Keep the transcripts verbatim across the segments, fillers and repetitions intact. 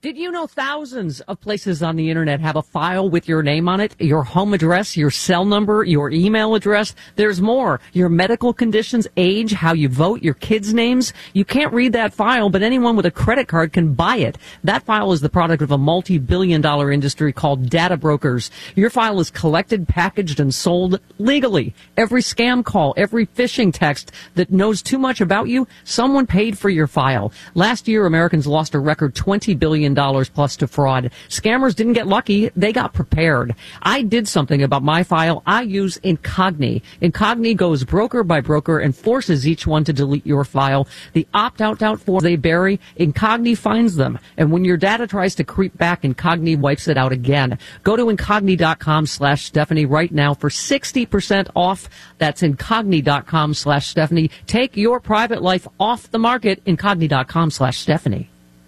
Did you know thousands of places on the internet have a file with your name on it, your home address, your cell number, your email address? There's more. Your medical conditions, age, how you vote, your kids' names. You can't read that file, but anyone with a credit card can buy it. That file is the product of a multi-billion dollar industry called data brokers. Your file is collected, packaged, and sold legally. Every scam call, every phishing text that knows too much about you, someone paid for your file. Last year, Americans lost a record twenty billion dollars plus to fraud. Scammers didn't get lucky. They got prepared. I did something about my file. I use Incogni. Incogni goes broker by broker and forces each one to delete your file. The opt-out out form they bury, Incogni finds them. And when your data tries to creep back, Incogni wipes it out again. Go to Incogni.com slash Stephanie right now for sixty percent off. That's Incogni.com slash Stephanie. Take your private life off the market. Incogni.com slash Stephanie.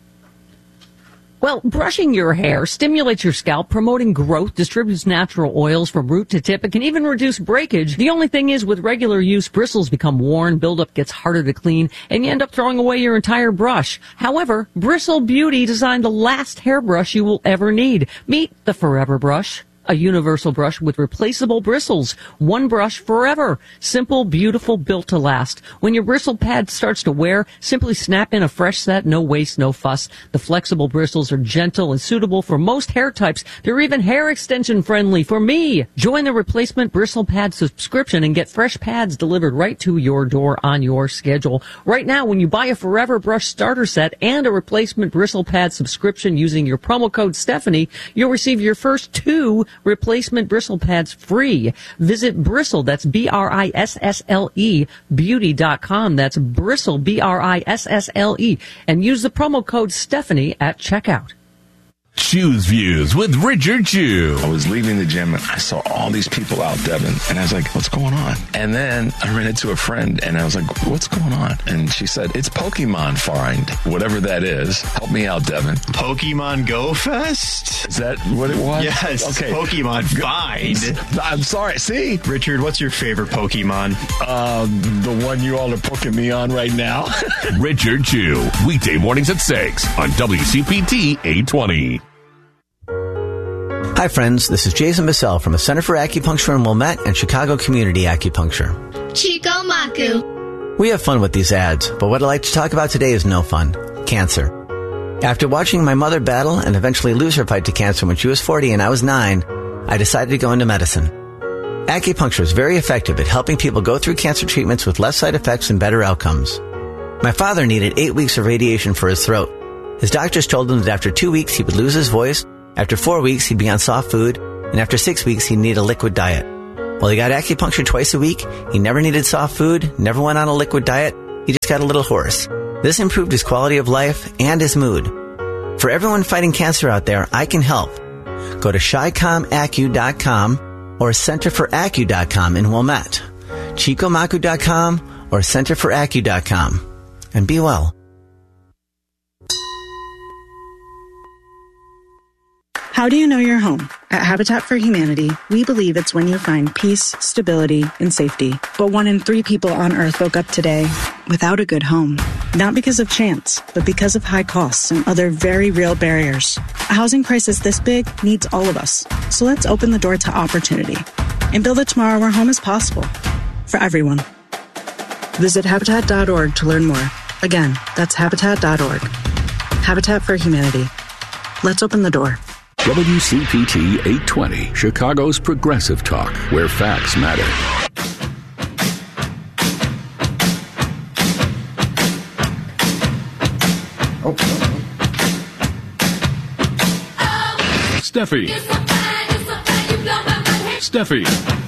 Well, brushing your hair stimulates your scalp, promoting growth, distributes natural oils from root to tip. It can even reduce breakage. The only thing is, with regular use, bristles become worn, buildup gets harder to clean, and you end up throwing away your entire brush. However, Bristle Beauty designed the last hairbrush you will ever need. Meet the Forever Brush. A universal brush with replaceable bristles. One brush forever. Simple, beautiful, built to last. When your bristle pad starts to wear, simply snap in a fresh set, no waste, no fuss. The flexible bristles are gentle and suitable for most hair types. They're even hair extension friendly for me. Join the replacement bristle pad subscription and get fresh pads delivered right to your door on your schedule. Right now, when you buy a Forever Brush starter set and a replacement bristle pad subscription using your promo code Stephanie, you'll receive your first two replacement bristle pads free. Visit Bristle, that's B R I S S L E, beauty dot com. That's Bristle, B R I S S L E. And use the promo code Stephanie at checkout. Choose Views with Richard Chew. I was leaving the gym and I saw all these people out, Devin, and I was like, what's going on? And then I ran into a friend and I was like, what's going on? And she said, it's Pokemon Find, whatever that is. Help me out, Devin. Pokemon Go Fest? Is that what it was? Yes. Okay. Pokemon Find. I'm sorry. See? Richard, what's your favorite Pokemon? Uh, the one you all are poking me on right now. Richard Chew, weekday mornings at six on W C P T eight twenty. Hi friends, this is Jason Bissell from the Center for Acupuncture in Wilmette and Chicago Community Acupuncture. Chico Maku. We have fun with these ads, but what I'd like to talk about today is no fun. Cancer. After watching my mother battle and eventually lose her fight to cancer when she was forty and I was nine, I decided to go into medicine. Acupuncture is very effective at helping people go through cancer treatments with less side effects and better outcomes. My father needed eight weeks of radiation for his throat. His doctors told him that after two weeks he would lose his voice, after four weeks he'd be on soft food, and after six weeks he'd need a liquid diet. Well, he got acupuncture twice a week, he never needed soft food, never went on a liquid diet, he just got a little hoarse. This improved his quality of life and his mood. For everyone fighting cancer out there, I can help. Go to chi com acu dot com or center for acu dot com in Wilmette, chico maku dot com or center for acu dot com. And be well. How do you know your home? At Habitat for Humanity, we believe it's when you find peace, stability, and safety. But one in three people on Earth woke up today without a good home. Not because of chance, but because of high costs and other very real barriers. A housing crisis this big needs all of us. So let's open the door to opportunity and build a tomorrow where home is possible for everyone. Visit Habitat dot org to learn more. Again, that's Habitat dot org. Habitat for Humanity. Let's open the door. W C P T eight twenty, Chicago's progressive talk, where facts matter. Oh. Steffi. Steffi.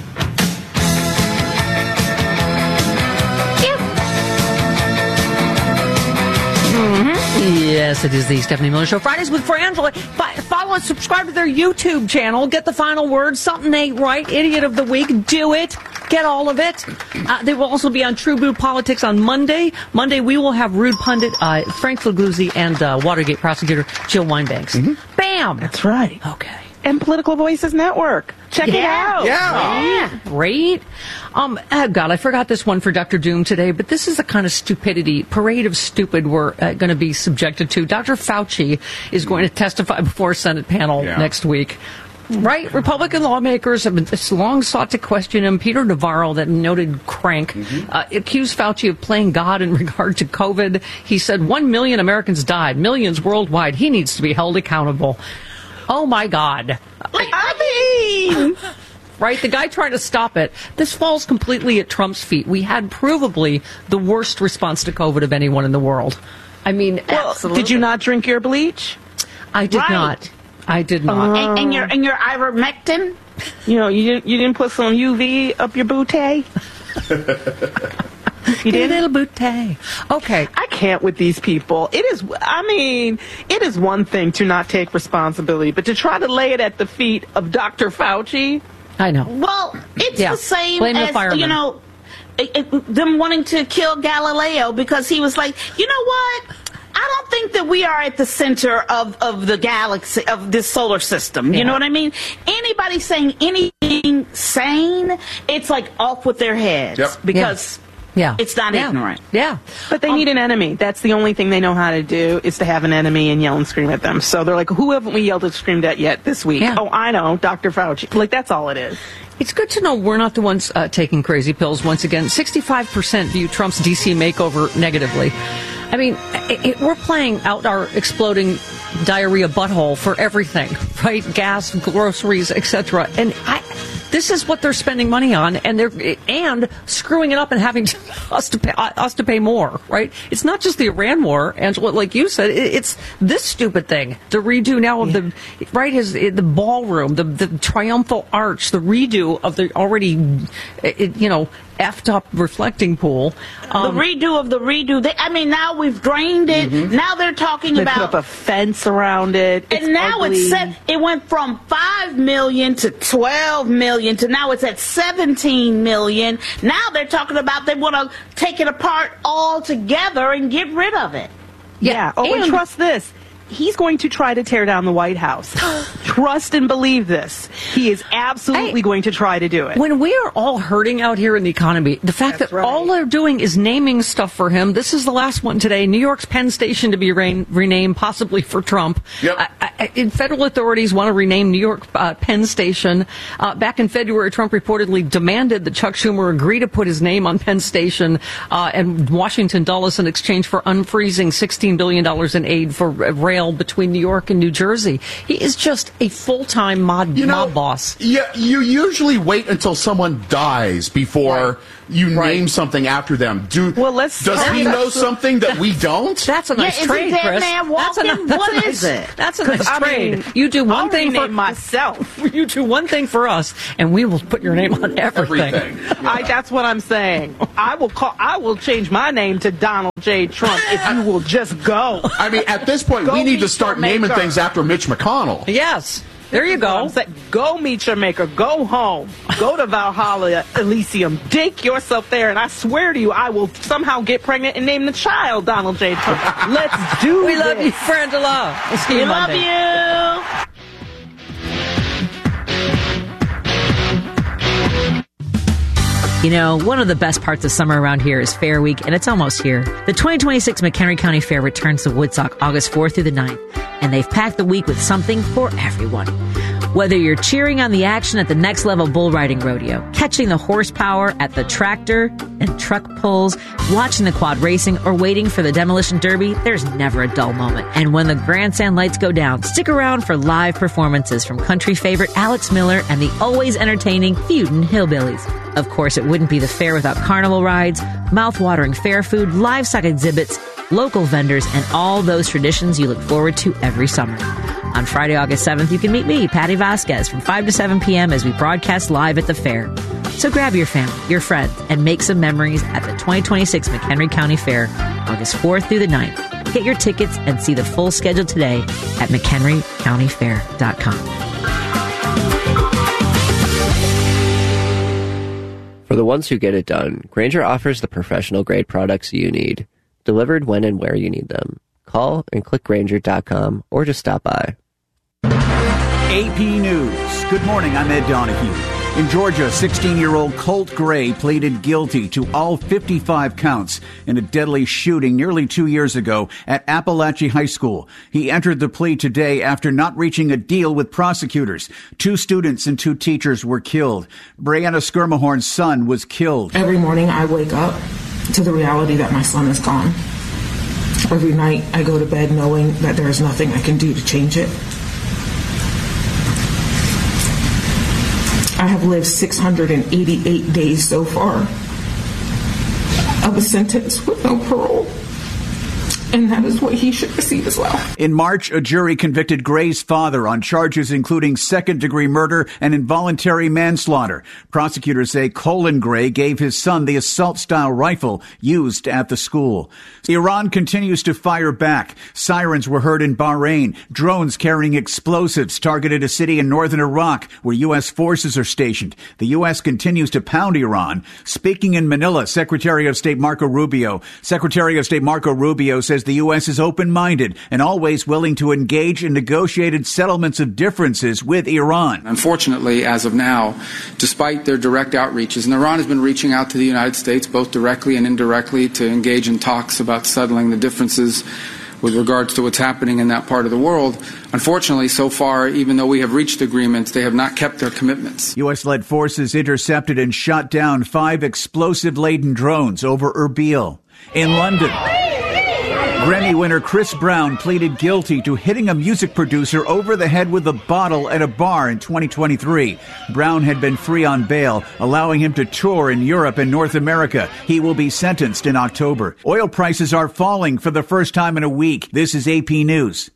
Yes, it is the Stephanie Miller Show. Fridays with Frangela. Follow and subscribe to their YouTube channel. Get the final word. Something ain't right. Idiot of the week. Do it. Get all of it. Uh, they will also be on True Blue Politics on Monday. Monday, we will have Rude Pundit, uh, Frank Figliuzzi, and uh, Watergate prosecutor Jill Wine-Banks. Mm-hmm. Bam! That's right. Okay. and Political Voices Network. Check yeah. it out. Yeah. yeah. Great. Um, oh God, I forgot this one for Doctor Doom today, but this is the kind of stupidity, parade of stupid we're uh, going to be subjected to. Doctor Fauci is going to testify before a Senate panel Yeah. next week. Right? Republican lawmakers have been long sought to question him. Peter Navarro, that noted crank, mm-hmm. uh, accused Fauci of playing God in regard to COVID. He said one million Americans died, millions worldwide. He needs to be held accountable. Oh, my God. I mean... Right? The guy trying to stop it. This falls completely at Trump's feet. We had provably the worst response to COVID of anyone in the world. I mean, well, absolutely. Did you not drink your bleach? I did Right. not. I did not. Uh, and, and your and your ivermectin? You know, you didn't you didn't put some U V up your bootay? You did? A little bootay. Okay. I can't with these people. It is, I mean, it is one thing to not take responsibility, but to try to lay it at the feet of Doctor Fauci. I know. Well, it's Yeah. the same Blame the as, firemen. you know, it, it, them wanting to kill Galileo because he was like, you know what? I don't think that we are at the center of, of the galaxy, of this solar system. You Yeah. know what I mean? Anybody saying anything sane, it's like off with their heads. Yep. Because Yeah. it's not Yeah. ignorant. Yeah. But they Um, need an enemy. That's the only thing they know how to do, is to have an enemy and yell and scream at them. So they're like, who haven't we yelled and screamed at yet this week? Yeah. Oh, I know, Doctor Fauci. Like, that's all it is. It's good to know we're not the ones uh, taking crazy pills once again. sixty-five percent view Trump's D C makeover negatively. I mean, it, it, we're playing out our exploding diarrhea butthole for everything, right? Gas, groceries, et cetera. And I, this is what they're spending money on, and they're and screwing it up and having to, us to pay us to pay more, right? It's not just the Iran war, Angela, like you said. It, it's this stupid thing, the redo now of yeah. the right is the ballroom, the the triumphal arch, the redo of the already, it, you know, effed up reflecting pool. Um, the redo of the redo. They, I mean, now we've drained it. Mm-hmm. Now they're talking they about put up a fence around it. And it's now ugly. it's set. It went from five million to twelve million to now it's at seventeen million. Now they're talking about they want to take it apart altogether and get rid of it. Yeah. yeah. Oh, and, and trust this. He's going to try to tear down the White House. Trust and believe this. He is absolutely I, going to try to do it. When we are all hurting out here in the economy, the fact That's that right. all they're doing is naming stuff for him. This is the last one today. New York's Penn Station to be re- renamed, possibly for Trump. Yep. I, I, federal authorities want to rename New York uh, Penn Station. Uh, back in February, Trump reportedly demanded that Chuck Schumer agree to put his name on Penn Station uh, and Washington Dulles in exchange for unfreezing sixteen billion dollars in aid for uh, rail between New York and New Jersey. He is just a full-time mob, you know, mob boss. Yeah, you usually wait until someone dies before right. you right. name something after them. Do well, let's. Does he know something that we don't? That's a nice yeah, trade, is Chris. Man that's a, that's what a nice, is it? That's a nice I trade. Mean, you do one I'll thing for myself. You do one thing for us, and we will put your name on everything. everything. Yeah. I, that's what I'm saying. I will call. I will change my name to Donald J. Trump if you will just go. I mean, at this point, go we need to start naming maker. things after Mitch McConnell. Yes. There you go. Go meet your maker. Go home. Go to Valhalla Elysium. Dig yourself there, and I swear to you, I will somehow get pregnant and name the child Donald J. Trump. Let's do we this. We love you, Frangela. We'll see you we Monday. love you. You know, one of the best parts of summer around here is Fair Week, and it's almost here. The twenty twenty-six McHenry County Fair returns to Woodstock August fourth through the ninth, and they've packed the week with something for everyone. Whether you're cheering on the action at the Next Level Bull Riding Rodeo, catching the horsepower at the tractor and truck pulls, watching the quad racing, or waiting for the Demolition Derby, there's never a dull moment. And when the grandstand lights go down, stick around for live performances from country favorite Alex Miller and the always entertaining Feudin' Hillbillies. Of course, it wouldn't be the fair without carnival rides, mouth-watering fair food, livestock exhibits, local vendors, and all those traditions you look forward to every summer. On Friday, August seventh, you can meet me, Patty Vasquez, from five to seven p.m. as we broadcast live at the fair. So grab your family, your friends, and make some memories at the twenty twenty-six McHenry County Fair, August fourth through the ninth. Get your tickets and see the full schedule today at mchenry county fair dot com. For the ones who get it done, Grainger offers the professional-grade products you need, delivered when and where you need them. Call and click Grainger dot com or just stop by. A P News. Good morning, I'm Ed Donahue. In Georgia, sixteen-year-old Colt Gray pleaded guilty to all fifty-five counts in a deadly shooting nearly two years ago at Appalachia High School. He entered the plea today after not reaching a deal with prosecutors. Two students and two teachers were killed. Brianna Skirmahorn's son was killed. Every morning I wake up to the reality that my son is gone. Every night I go to bed knowing that there is nothing I can do to change it. I have lived six hundred eighty-eight days so far of a sentence with no parole. And that is what he should receive as well. In March, a jury convicted Gray's father on charges including second-degree murder and involuntary manslaughter. Prosecutors say Colin Gray gave his son the assault-style rifle used at the school. Iran continues to fire back. Sirens were heard in Bahrain. Drones carrying explosives targeted a city in northern Iraq where U S forces are stationed. The U S continues to pound Iran. Speaking in Manila, Secretary of State Marco Rubio. Secretary of State Marco Rubio says the U S is open-minded and always willing to engage in negotiated settlements of differences with Iran. Unfortunately, as of now, despite their direct outreaches, and Iran has been reaching out to the United States both directly and indirectly to engage in talks about settling the differences with regards to what's happening in that part of the world. Unfortunately, so far, even though we have reached agreements, they have not kept their commitments. U S-led forces intercepted and shot down five explosive-laden drones over Erbil. In London, Grammy winner Chris Brown pleaded guilty to hitting a music producer over the head with a bottle at a bar in twenty twenty-three. Brown had been free on bail, allowing him to tour in Europe and North America. He will be sentenced in October. Oil prices are falling for the first time in a week. This is A P News.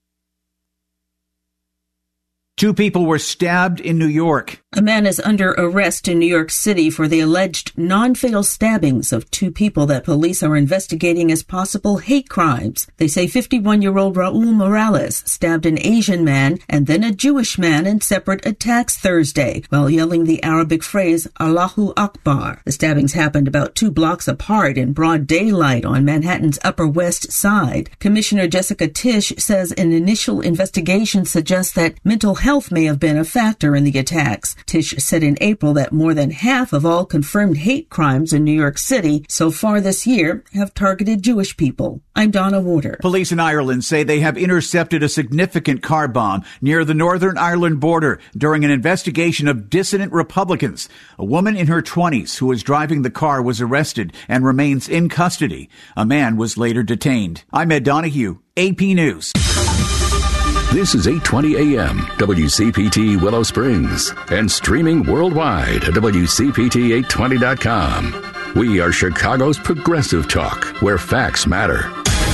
Two people were stabbed in New York. A man is under arrest in New York City for the alleged non-fatal stabbings of two people that police are investigating as possible hate crimes. They say fifty-one-year-old Raul Morales stabbed an Asian man and then a Jewish man in separate attacks Thursday while yelling the Arabic phrase Allahu Akbar. The stabbings happened about two blocks apart in broad daylight on Manhattan's Upper West Side. Commissioner Jessica Tisch says an initial investigation suggests that mental health may have been a factor in the attacks. Tisch said in April that more than half of all confirmed hate crimes in New York City so far this year have targeted Jewish people. I'm Donna Warder. Police in Ireland say they have intercepted a significant car bomb near the Northern Ireland border during an investigation of dissident Republicans. A woman in her twenties who was driving the car was arrested and remains in custody. A man was later detained. I'm Ed Donahue, A P News. This is eight twenty A M, W C P T Willow Springs, and streaming worldwide at W C P T eight twenty dot com. We are Chicago's progressive talk, where facts matter.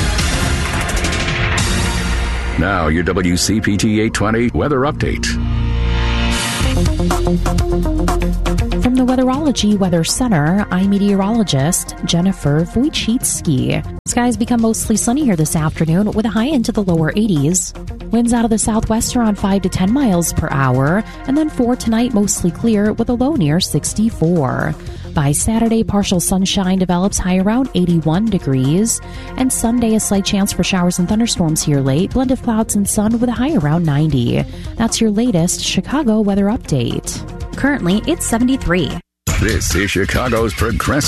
Now, your W C P T eight twenty weather update. From the Weatherology Weather Center, I'm meteorologist Jennifer Wojcicki. Skies become mostly sunny here this afternoon with a high into the lower eighties. Winds out of the southwest around five to ten miles per hour, and then for tonight mostly clear with a low near sixty-four. By Saturday, partial sunshine develops high around eighty-one degrees, and Sunday a slight chance for showers and thunderstorms here late, blend of clouds and sun with a high around ninety. That's your latest Chicago weather update. Currently, it's seventy-three. This is Chicago's progressive